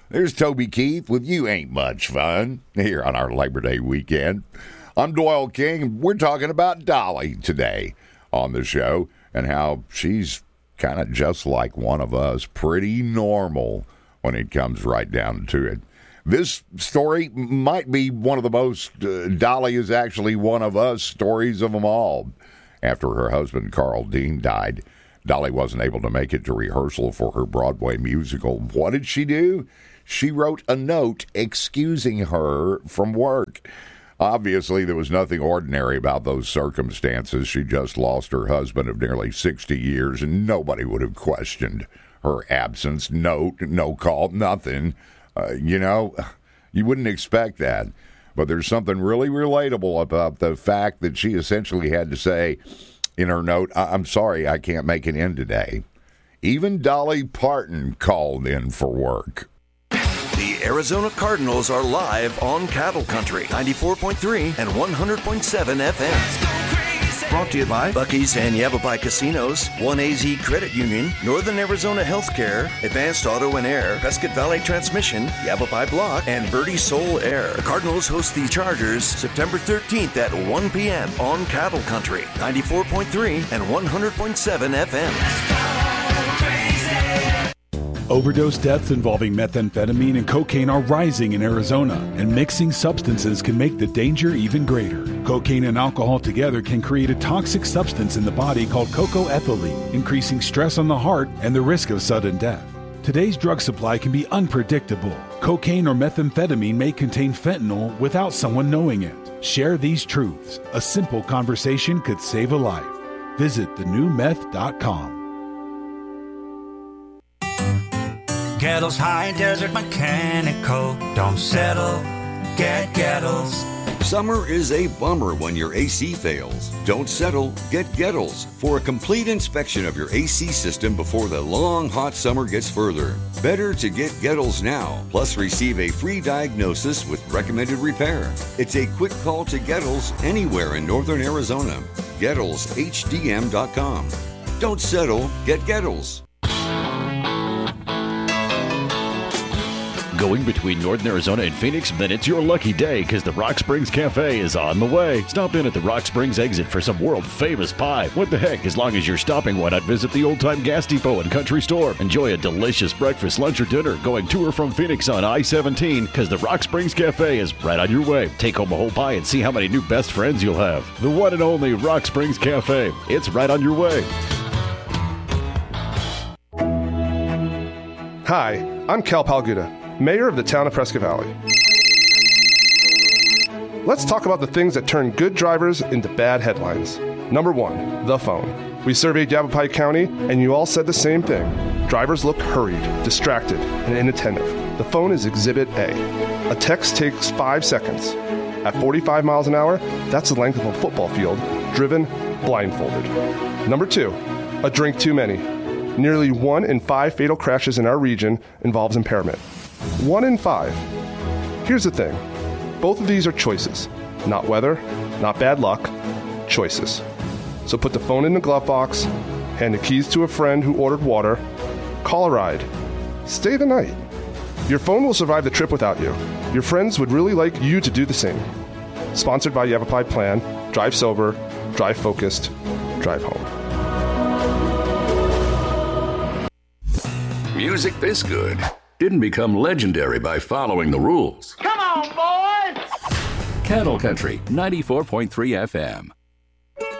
There's Toby Keith with You Ain't Much Fun here on our Labor Day weekend. I'm Doyle King, and we're talking about Dolly today on the show and how she's kind of just like one of us, pretty normal when it comes right down to it. This story might be one of the most Dolly is actually one of us stories of them all. After her husband, Carl Dean, died, Dolly wasn't able to make it to rehearsal for her Broadway musical. What did she do? She wrote a note excusing her from work. Obviously, there was nothing ordinary about those circumstances. She just lost her husband of nearly 60 years, and nobody would have questioned her absence. Note, no call, nothing. You wouldn't expect that. But there's something really relatable about the fact that she essentially had to say in her note, I'm sorry, I can't make it in today. Even Dolly Parton called in for work. The Arizona Cardinals are live on Cattle Country, 94.3 and 100.7 FM. Brought to you by Buc-ee's and Yavapai Casinos, 1AZ Credit Union, Northern Arizona Healthcare, Advanced Auto and Air, Prescott Valley Transmission, Yavapai Block, and Verde Soul Air. The Cardinals host the Chargers September 13th at 1 p.m. on Cattle Country, 94.3 and 100.7 FM. Overdose deaths involving methamphetamine and cocaine are rising in Arizona, and mixing substances can make the danger even greater. Cocaine and alcohol together can create a toxic substance in the body called cocoethylene, increasing stress on the heart and the risk of sudden death. Today's drug supply can be unpredictable. Cocaine or methamphetamine may contain fentanyl without someone knowing it. Share these truths. A simple conversation could save a life. Visit thenewmeth.com. Gettles High Desert Mechanical. Don't settle, get Gettles. Summer is a bummer when your AC fails. Don't settle, get Gettles for a complete inspection of your AC system before the long hot summer gets further. Better to get Gettles now, plus receive a free diagnosis with recommended repair. It's a quick call to Gettles anywhere in northern Arizona. GettlesHDM.com. Don't settle, get Gettles. Going between Northern Arizona and Phoenix? Then it's your lucky day because the Rock Springs Cafe is on the way. Stop in at the Rock Springs exit for some world-famous pie. What the heck, as long as you're stopping, why not visit the old-time gas depot and country store? Enjoy a delicious breakfast, lunch, or dinner going to or from Phoenix on I-17 because the Rock Springs Cafe is right on your way. Take home a whole pie and see how many new best friends you'll have. The one and only Rock Springs Cafe. It's right on your way. Hi, I'm Cal Palguda, Mayor of the town of Prescott Valley. Let's talk about the things that turn good drivers into bad headlines. Number one, the phone. We surveyed Yavapai County, and you all said the same thing. Drivers look hurried, distracted, and inattentive. The phone is Exhibit A. A text takes 5 seconds. At 45 miles an hour, that's the length of a football field, driven blindfolded. Number two, a drink too many. Nearly 1 in 5 fatal crashes in our region involves impairment. 1 in 5. Here's the thing. Both of these are choices. Not weather, not bad luck, choices. So put the phone in the glove box, hand the keys to a friend who ordered water, call a ride, stay the night. Your phone will survive the trip without you. Your friends would really like you to do the same. Sponsored by Yavapai Plan, drive sober, drive focused, drive home. Music this good didn't become legendary by following the rules. Come on, boys! Cattle Country, 94.3 FM.